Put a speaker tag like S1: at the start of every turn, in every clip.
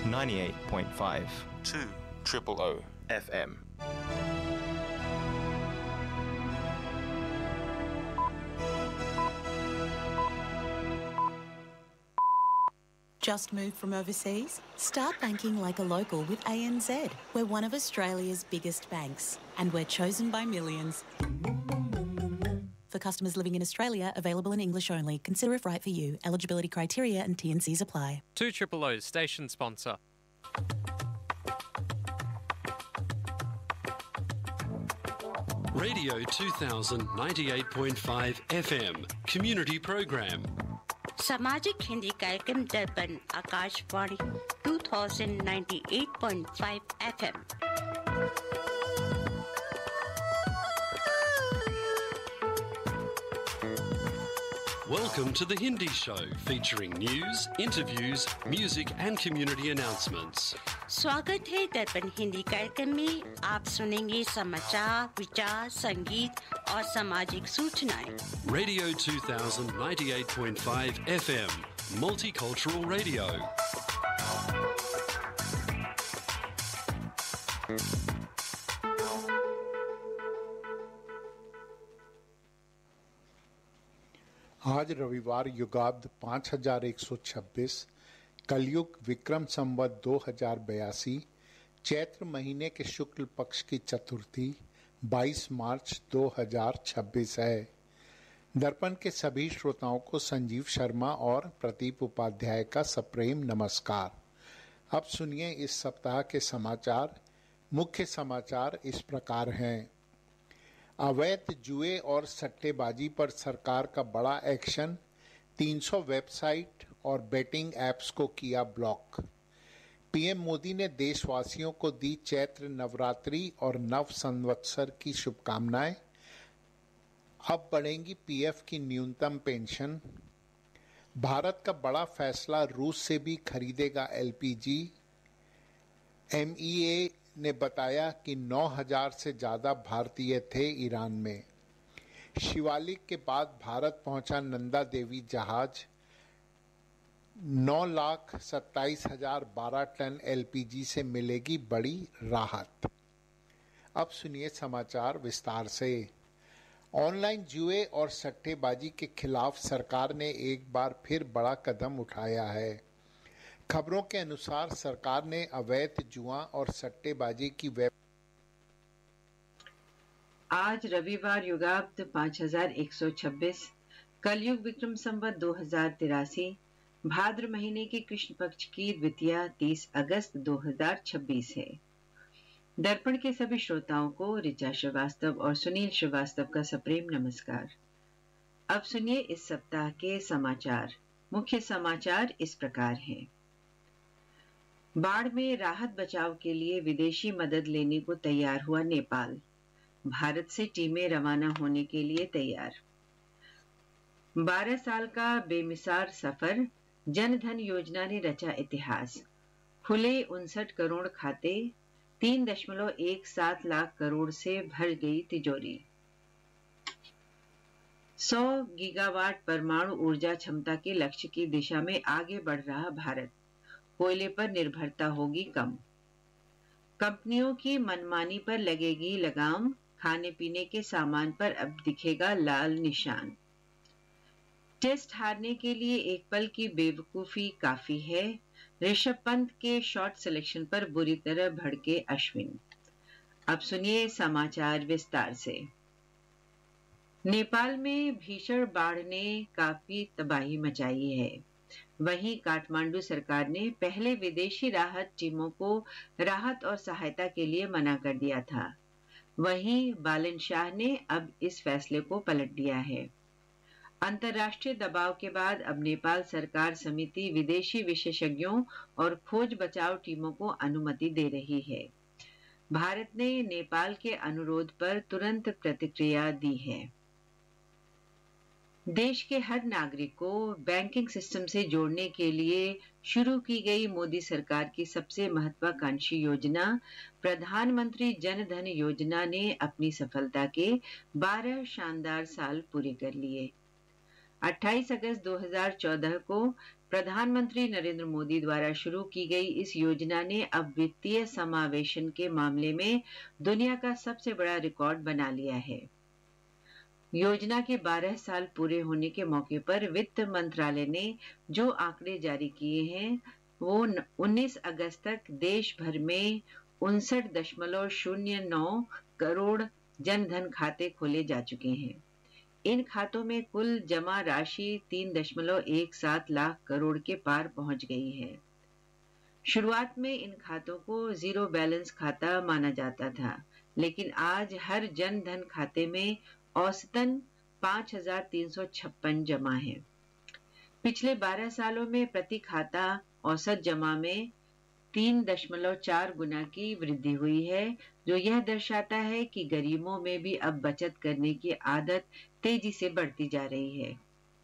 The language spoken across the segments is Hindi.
S1: 98.5
S2: 200
S1: FM.
S3: Just moved from overseas? Start banking like a local with ANZ. We're one of Australia's biggest banks and we're chosen by millions. For customers living in Australia, available in English only. Consider if right for you. Eligibility criteria and T&Cs apply.
S4: 200 station sponsor.
S5: Radio 2000 98.5 FM Community Program.
S6: सामाजिक हिंदी कार्यक्रम दर्पण Akashvani 2098.5 FM।
S5: Welcome to the Hindi Show, featuring news, interviews, music and community announcements.
S6: स्वागत है दर्पण हिंदी कार्यक्रम में। आप सुनेंगे समाचार, विचार, संगीत और सामाजिक सूचनाएं।
S5: Radio 2000 98.5 FM Multicultural Radio.
S7: आज रविवार युगाब्द 5126 कलयुग विक्रम संवत 2082 चैत्र महीने के शुक्ल पक्ष की चतुर्थी 22 मार्च 2026 है। दर्पण के सभी श्रोताओं को संजीव शर्मा और प्रदीप उपाध्याय का सप्रेम नमस्कार। अब सुनिए इस सप्ताह के समाचार। मुख्य समाचार इस प्रकार हैं। अवैध जुए और सट्टेबाजी पर सरकार का बड़ा एक्शन, 300 वेबसाइट और बेटिंग ऐप्स को किया ब्लॉक। पीएम मोदी ने देशवासियों को दी चैत्र नवरात्रि और नव संवत्सर की शुभकामनाएं। अब बढ़ेंगी पीएफ की न्यूनतम पेंशन। भारत का बड़ा फैसला, रूस से भी खरीदेगा एलपीजी। एमईए ने बताया कि 9000 से ज्यादा भारतीय थे ईरान में। शिवालिक के बाद भारत पहुंचा नंदा देवी जहाज। 9,27,012 टन एलपीजी से मिलेगी बड़ी राहत। अब सुनिए समाचार विस्तार से। ऑनलाइन जुए और सट्टेबाजी के खिलाफ सरकार ने एक बार फिर बड़ा कदम उठाया है। खबरों के अनुसार सरकार ने अवैध जुआ और सट्टेबाजी की
S8: आज रविवार युगाब्द 5126 कलयुग विक्रम संवत 2083 भाद्र महीने के कृष्ण पक्ष की द्वितीया 30 अगस्त 2026 है। दर्पण के सभी श्रोताओं को ऋचा श्रीवास्तव और सुनील श्रीवास्तव का सप्रेम नमस्कार। अब सुनिए इस सप्ताह के समाचार। मुख्य समाचार इस प्रकार हैं। बाढ़ में राहत बचाव के लिए विदेशी मदद लेने को तैयार हुआ नेपाल। भारत से टीमें रवाना होने के लिए तैयार। 12 साल का बेमिसाल सफर, जन धन योजना ने रचा इतिहास। खुले 59 करोड़ खाते, 3.17 लाख करोड़ से भर गई तिजोरी। 100 गीगावाट परमाणु ऊर्जा क्षमता के लक्ष्य की दिशा में आगे बढ़ रहा भारत। कोयले पर निर्भरता होगी कम। कंपनियों की मनमानी पर लगेगी लगाम। खाने पीने के सामान पर अब दिखेगा लाल निशान। टेस्ट हारने के लिए एक पल की बेवकूफी काफी है। ऋषभ पंत के शॉट सिलेक्शन पर बुरी तरह भड़के अश्विन। अब सुनिए समाचार विस्तार से। नेपाल में भीषण बाढ़ ने काफी तबाही मचाई है। वहीं काठमांडू सरकार ने पहले विदेशी राहत टीमों को राहत और सहायता के लिए मना कर दिया था। वहीं बालन शाह ने अब इस फैसले को पलट दिया है। अंतर्राष्ट्रीय दबाव के बाद अब नेपाल सरकार समिति विदेशी विशेषज्ञों और खोज बचाव टीमों को अनुमति दे रही है। भारत ने नेपाल के अनुरोध पर तुरंत प्रतिक्रिया दी है। देश के हर नागरिक को बैंकिंग सिस्टम से जोड़ने के लिए शुरू की गई मोदी सरकार की सबसे महत्वाकांक्षी योजना प्रधानमंत्री जन धन योजना ने अपनी सफलता के 12 शानदार साल पूरे कर लिए। 28 अगस्त 2014 को प्रधानमंत्री नरेंद्र मोदी द्वारा शुरू की गई इस योजना ने अब वित्तीय समावेशन के मामले में दुनिया का सबसे बड़ा रिकॉर्ड बना लिया है। योजना के 12 साल पूरे होने के मौके पर वित्त मंत्रालय ने जो आंकड़े जारी किए हैं वो 19 अगस्त तक देश भर में 59.09 करोड़ जनधन खाते खोले जा चुके हैं। इन खातों में कुल जमा राशि 3.17 लाख करोड़ के पार पहुंच गई है। शुरुआत में इन खातों को जीरो बैलेंस खाता माना जाता था, लेकिन आज हर जन धन खाते में औसतन 5,356 जमा है। पिछले 12 सालों में प्रति खाता औसत जमा में 3.4 गुना की वृद्धि हुई है, जो यह दर्शाता है कि गरीबों में भी अब बचत करने की आदत तेजी से बढ़ती जा रही है।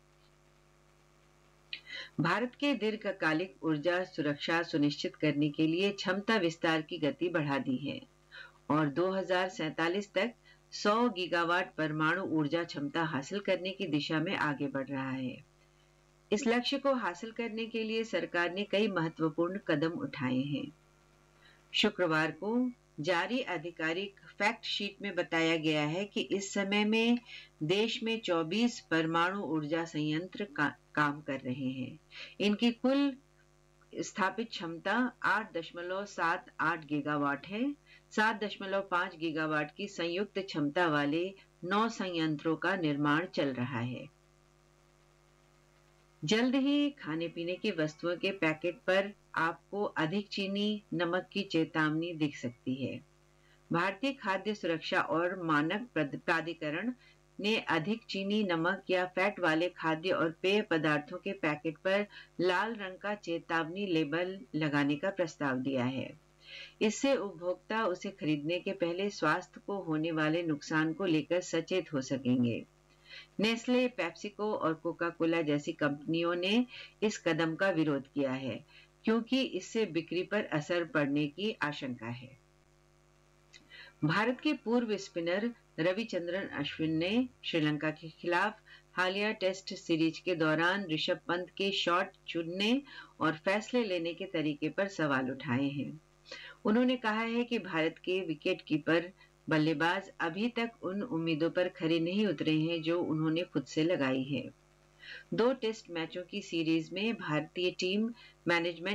S8: भारत के दीर्घकालिक ऊर्जा सुरक्षा सुनिश्चित करने के लिए क्षमता विस्तार की गति बढ़ा दी है और 2047 तक 100 गीगावाट परमाणु ऊर्जा क्षमता हासिल करने की दिशा में आगे बढ़ रहा है। इस लक्ष्य को हासिल करने के लिए सरकार ने कई महत्वपूर्ण कदम उठाए हैं। शुक्रवार को जारी आधिकारिक फैक्ट शीट में बताया गया है कि इस समय में देश में 24 परमाणु ऊर्जा संयंत्र काम कर रहे हैं। इनकी कुल स्थापित क्षमता 8.78 गीगावाट है। 7.5 गीगावाट की संयुक्त क्षमता वाले 9 संयंत्रों का निर्माण चल रहा है। जल्द ही खाने पीने की वस्तुओं के पैकेट पर आपको अधिक चीनी, नमक की चेतावनी दिख सकती है। भारतीय खाद्य सुरक्षा और मानक प्राधिकरण ने अधिक चीनी, नमक या फैट वाले खाद्य और पेय पदार्थों के पैकेट पर लाल रंग का चेतावनी लेबल लगाने का प्रस्ताव दिया है। इससे उपभोक्ता उसे खरीदने के पहले स्वास्थ्य को होने वाले नुकसान को लेकर सचेत हो सकेंगे। नेस्ले, पेप्सिको और कोका कोला जैसी कंपनियों ने इस कदम का विरोध किया है, क्योंकि इससे बिक्री पर असर पड़ने की आशंका है। भारत के पूर्व स्पिनर रविचंद्रन अश्विन ने श्रीलंका के खिलाफ हालिया टेस्ट सीरीज के दौरान ऋषभ पंत के शॉट चुनने और फैसले लेने के तरीके पर सवाल उठाए हैं। उन्होंने कहा है कि भारत के विकेटकीपर बल्लेबाज अभी तक उन उम्मीदों पर खरे नहीं उतरे हैं जो उन्होंने खुद से लगाई है। 2 टेस्ट मैचों की सीरीज में भारतीय टीम मैनेजमेंट